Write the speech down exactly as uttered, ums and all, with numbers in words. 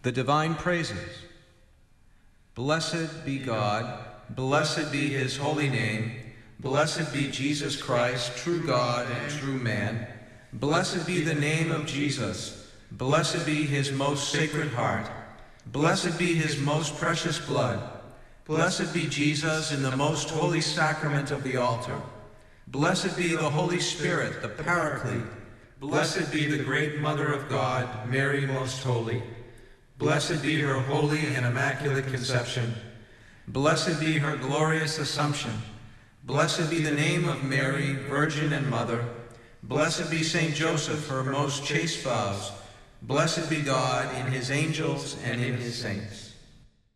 The divine praises. Blessed be God, blessed be his holy name, blessed be Jesus Christ, true God and true man. Blessed be the name of Jesus, blessed be his most sacred heart, blessed be his most precious blood, blessed be Jesus in the most holy sacrament of the altar. Blessed be the Holy Spirit, the Paraclete. Blessed be the great Mother of God, Mary most holy. Blessed be her holy and immaculate conception. Blessed be her glorious assumption. Blessed be the name of Mary, Virgin and Mother. Blessed be Saint Joseph, her most chaste spouse. Blessed be God in his angels and in his saints.